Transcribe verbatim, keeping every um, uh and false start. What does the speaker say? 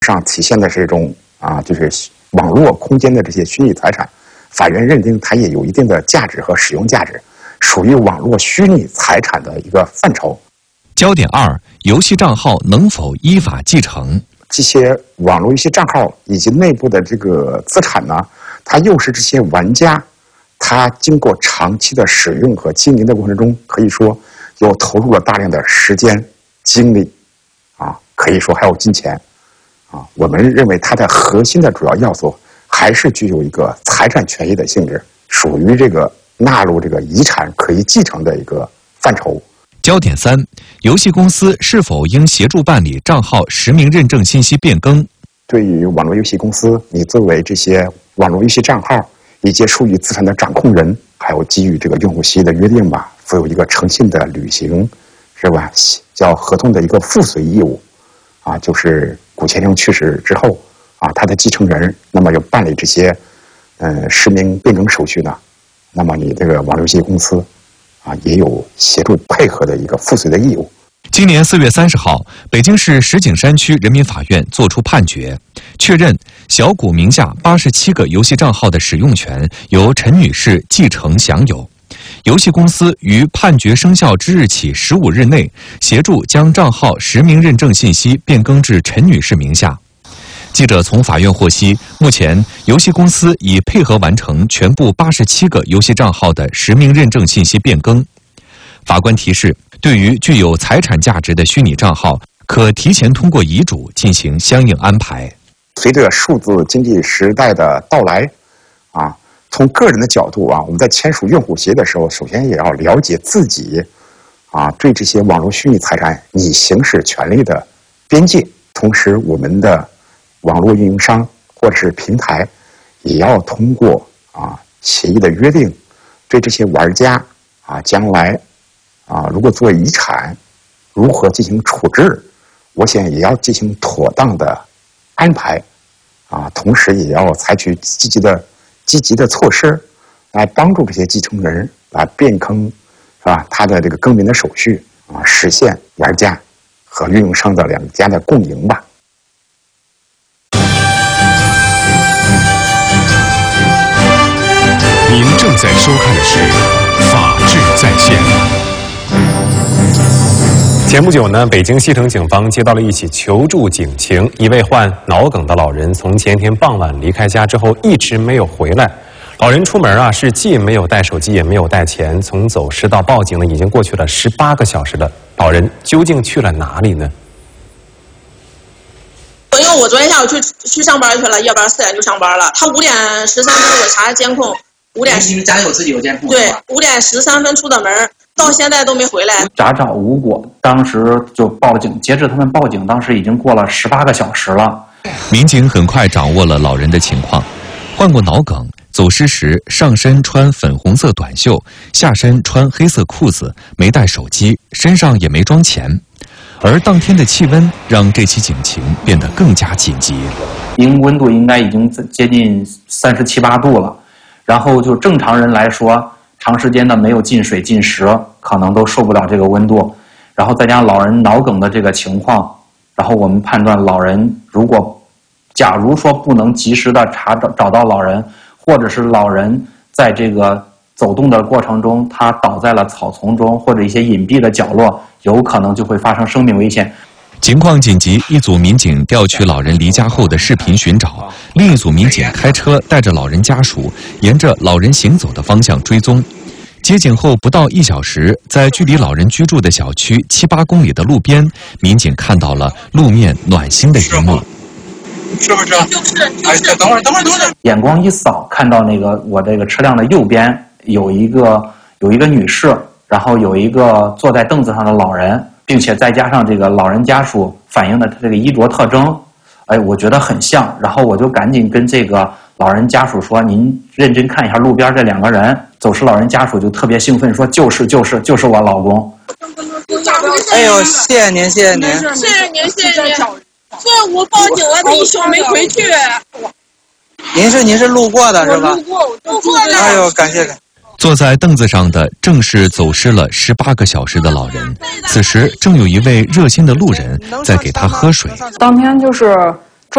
上体现的是一种啊，就是网络空间的这些虚拟财产，法院认定它也有一定的价值和使用价值，属于网络虚拟财产的一个范畴。 焦点二：游戏账号能否依法继承？ 这些网络游戏账号以及内部的这个资产呢，它又是这些玩家，他经过长期的使用和经营的过程中，可以说又投入了大量的时间、精力，啊，可以说还有金钱，啊，我们认为它的核心的主要要素还是具有一个财产权益的性质，属于这个纳入这个遗产可以继承的一个范畴。 焦点三：游戏公司是否应协助办理账号实名认证信息变更？ 对于网络游戏公司，你作为这些网络游戏账号以及数据资产的掌控人，还有基于这个用户协议的约定吧，负有一个诚信的履行，是吧？叫合同的一个附随义务，啊，就是古先生去世之后，啊，他的继承人，那么要办理这些，呃，实名变更手续呢，那么你这个网络游戏公司。啊，也有协助配合的一个附随的义务。 今年四月三十号，北京市石景山区人民法院作出判决，确认小谷名下八十七个游戏账号的使用权由陈女士继承享有。游戏公司于判决生效之日起十五日内，协助将账号实名认证信息变更至陈女士名下。记者从法院获悉，目前游戏公司已配合完成全部八十七个游戏账号的实名认证信息变更。法官提示，对于具有财产价值的虚拟账号，可提前通过遗嘱进行相应安排。 随着数字经济时代的到来，啊，从个人的角度啊，我们在签署用户协议的时候，首先也要了解自己啊对这些网络虚拟财产你行使权利的边界，同时我们的网络运营商或者是平台，也要通过啊协议的约定，对这些玩家啊将来啊如果作为遗产，如何进行处置，我想也要进行妥当的安排，啊，同时也要采取积极的积极的措施，来帮助这些继承人来变更，是吧？他的这个更名的手续啊，实现玩家和运营商的两家的共赢吧。 您正在收看的是《法治在线》。前不久呢，北京西城警方接到了一起求助警情，一位患脑梗的老人从前天傍晚离开家之后一直没有回来。老人出门啊，是既没有带手机，也没有带钱。从走失到报警呢，已经过去了十八个小时了。老人究竟去了哪里呢？ 因为我昨天下午去去上班去了，要不然四点就上班了。他五点十三分我查监控。五点， 因为家里有自己有监控。 对，五点十三分出的门，到现在都没回来。 查找无果，当时就报警。截至他们报警，当时已经过了十八个小时了。 民警很快掌握了老人的情况，患过脑梗，走失时上身穿粉红色短袖，下身穿黑色裤子，没带手机，身上也没装钱。而当天的气温让这起警情变得更加紧急。 应温度应该已经接近三十七八度了。然后就正常人来说，长时间的没有进水进食，可能都受不了这个温度。然后再加上老人脑梗的这个情况，然后我们判断老人如果，假如说不能及时的查找找到老人，或者是老人在这个走动的过程中，他倒在了草丛中或者一些隐蔽的角落，有可能就会发生生命危险。 情况紧急，一组民警调取老人离家后的视频寻找，另一组民警开车带着老人家属沿着老人行走的方向追踪。接警后不到一小时，在距离老人居住的小区七八公里的路边，民警看到了路面暖心的一幕。 是不是？就是。哎，等会儿，等会儿，等会儿。眼光一扫，看到那个我这个车辆的右边有一个有一个女士，然后有一个坐在凳子上的老人。并且再加上这个老人家属反映的他这个衣着特征，哎，我觉得很像。然后我就赶紧跟这个老人家属说：“您认真看一下路边这两个人。”走失老人家属就特别兴奋说：“就是就是就是我老公。” 哎呦，谢谢您，谢谢您， 谢谢您，谢谢您。所以我报警了，他一宿没回去。 您是您是路过的是吧？ 路过，路过的。 哎呦，感谢感谢。 坐在凳子上的正是走失了十八个小时的老人，此时正有一位热心的路人在给他喝水。 当天就是